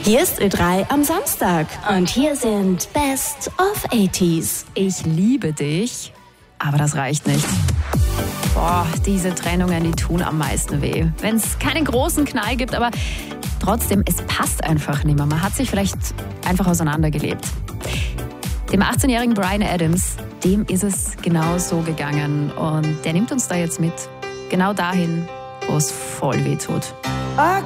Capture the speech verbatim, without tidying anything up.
Hier ist Ö drei am Samstag. Und hier sind Best of achtziger. Ich liebe dich, aber das reicht nicht. Boah, diese Trennungen, die tun am meisten weh. Wenn es keinen großen Knall gibt, aber trotzdem, es passt einfach nicht mehr. Man hat sich vielleicht einfach auseinandergelebt. Dem achtzehnjährigen Bryan Adams, dem ist es genau so gegangen. Und der nimmt uns da jetzt mit. Genau dahin, wo es voll weh tut.